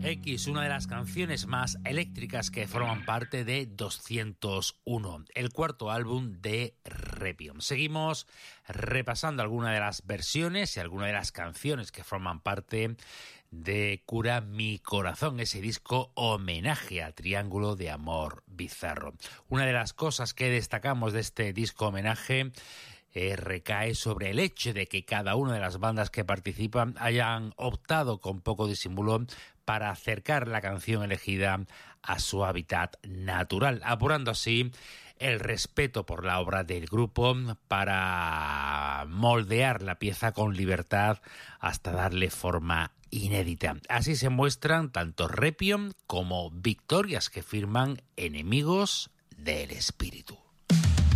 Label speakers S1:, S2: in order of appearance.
S1: X, una de las canciones más eléctricas que forman parte de 201, el cuarto álbum de Repium. Seguimos repasando algunas de las versiones y algunas de las canciones que forman parte de Cura mi corazón, ese disco homenaje a Triángulo de Amor Bizarro. Una de las cosas que destacamos de este disco homenaje recae sobre el hecho de que cada una de las bandas que participan hayan optado con poco disimulo para acercar la canción elegida a su hábitat natural, apurando así el respeto por la obra del grupo para moldear la pieza con libertad hasta darle forma inédita. Así se muestran tanto Repium como Victorias, que firman Enemigos del Espíritu.